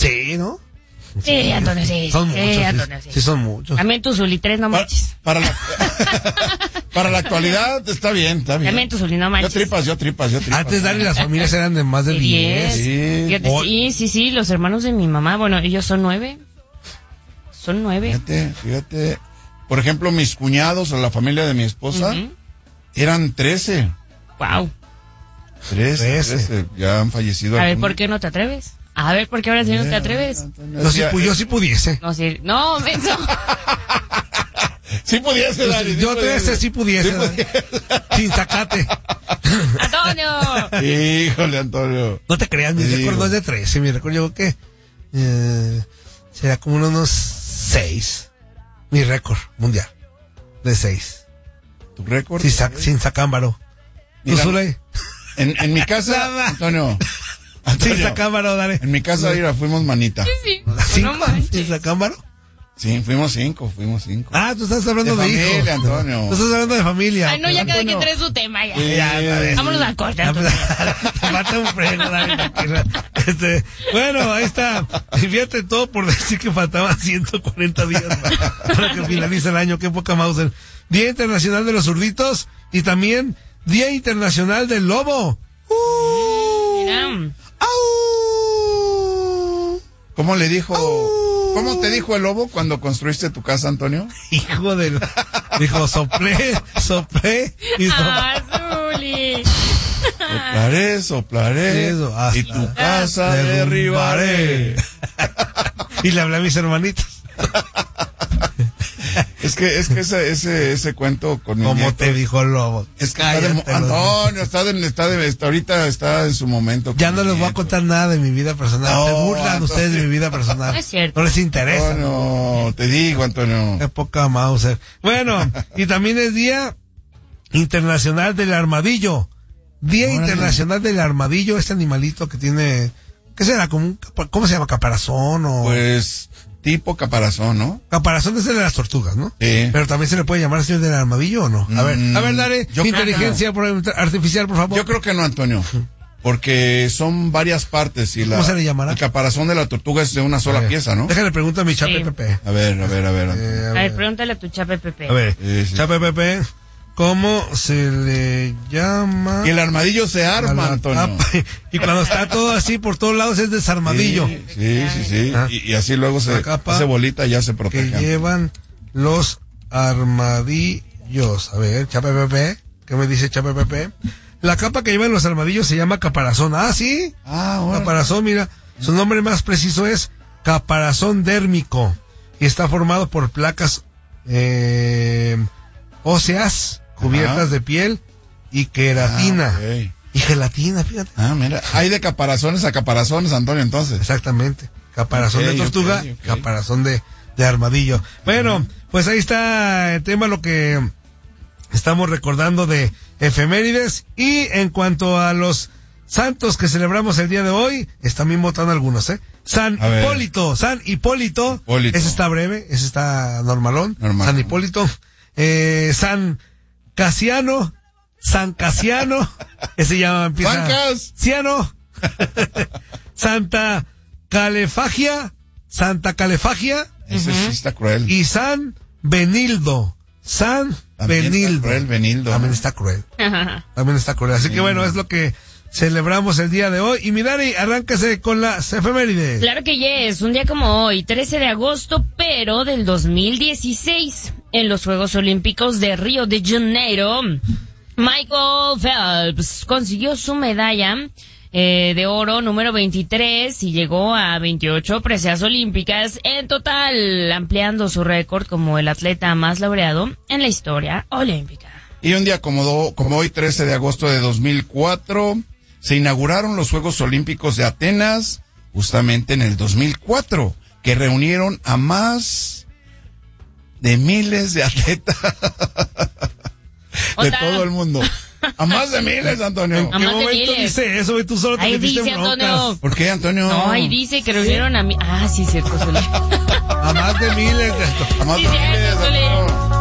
Sí, ¿no? Sí, Antonio, sí. Son sí, muchos. Antonio, sí. Sí, son muchos. También tu Zuli 3, no manches. Para la actualidad está bien. También tu Zuli, no manches. Yo tripas. Antes, Dani, las familias eran de más de 10. Sí. Fíjate, sí, los hermanos de mi mamá, bueno, ellos son 9. Son 9. Fíjate. Por ejemplo, mis cuñados o la familia de mi esposa eran 13. Wow. 13. Ya han fallecido. A ver, ¿por qué no te atreves? A ver, ¿por qué ahora sí no te atreves? Yo sí pudiese. No, menso. Sí pudiese, Dani. Yo 13 sí pudiese, Dani. Sin sacate. ¡Antonio! Híjole, Antonio. No te creas, mi récord no es de 13. Mi récord yo creo que será como unos 6. Mi récord mundial. De 6. ¿Tu récord? Sin sacámbaro. ¿Tú, Zuley? En mi casa, Antonio. Sin sacámbaro, dale. En mi casa, mira, fuimos manita. Sí. ¿Sin sacámbaro? Sí, fuimos 5. Ah, tú estás hablando de hijos. Familia, Antonio. Tú estás hablando de familia. Ay, no, ya cada Antonio. quien trae su tema, ya. Sí. Vámonos al corte, Antonio. Mata un freno, Dani, tranquila. Bueno, ahí está. Fíjate todo por decir que faltaban 140 días para que finalice el año. Qué poca Mauser. Día Internacional de los Zurditos y también Día Internacional del Lobo. Mira. ¿Cómo le dijo? ¿Cómo te dijo el lobo cuando construiste tu casa, Antonio? Hijo de... Dijo, soplé y Zuli. Soplaré, Eso, hasta y tu casa derribaré. Y le hablé a mis hermanitos. Es que ese cuento con mi ¿Cómo nieto, te dijo el lobo? es que Antonio ahorita está en su momento. Ya no les voy a contar nada de mi vida personal. No, Se burlan Antonio. ustedes de mi vida personal. No es cierto. No les interesa. No, te digo, Antonio. Qué poca Mauser. Bueno, y también es Día Internacional del Armadillo. Día Órale. Internacional del Armadillo, este animalito que tiene... ¿Qué será? ¿Cómo se llama? ¿Caparazón o...? Pues, tipo caparazón, ¿no? Caparazón es el de las tortugas, ¿no? Sí. Pero también se le puede llamar así el del armadillo, ¿o no? A ver, dale, yo creo inteligencia artificial, por favor. Yo creo que no, Antonio. Porque son varias partes y ¿Cómo se le llamará? el caparazón de la tortuga es de una sola pieza, ¿no? Déjale preguntar a mi Chape Sí. Pepe. A ver. A ver, pregúntale a tu Chape Pepe. A ver, Sí. Chape Pepe, ¿cómo se le llama? Y el armadillo se arma, Antonio. Y cuando está todo así por todos lados es desarmadillo. Sí. Ah. Y así luego se La capa hace bolita y ya se Que protege. llevan los armadillos. A ver, Chape Pepe, ¿qué me dice Chape Pepe? La capa que llevan los armadillos se llama caparazón. Ah, sí. Bueno. Caparazón, mira, su nombre más preciso es caparazón dérmico y está formado por placas óseas cubiertas de piel y queratina Ok. y gelatina, fíjate. Mira, hay de caparazones a caparazones, Antonio, entonces. Exactamente. Caparazón Ok, de tortuga, ok. caparazón de armadillo. Bueno, pues ahí está el tema, lo que estamos recordando de efemérides. Y en cuanto a los santos que celebramos el día de hoy, están bien votando algunos, San Hipólito. Ese está breve, ese está normalón. Normal. San Hipólito. San Casiano. Ese ya empieza. Zancas. Ciano. Santa Calefagia. Ese sí está cruel. Y San Benildo. También está cruel, Benildo. También está cruel. Así que bueno, es lo que celebramos el día de hoy. Y Midari, arráncase con las efemérides. Claro que yes, un día como hoy, 13 de agosto, pero del 2016, en los Juegos Olímpicos de Río de Janeiro, Michael Phelps consiguió su medalla de oro número 23 y llegó a 28 preseas olímpicas en total, ampliando su récord como el atleta más laureado en la historia olímpica. Y un día como hoy, 13 de agosto de 2004, se inauguraron los Juegos Olímpicos de Atenas, justamente en el 2004, que reunieron a más de miles de atletas de todo el mundo. A más de miles, Antonio. ¿En qué más de momento miles. dice eso? Y tú solo te Ahí metiste dice, en broncas. Antonio. ¿Por qué, Antonio? No, ahí dice que reunieron a mí. Ah, sí, cierto, Zuli. A más de miles. A más Sí, de cierto, miles, Zuli. Antonio.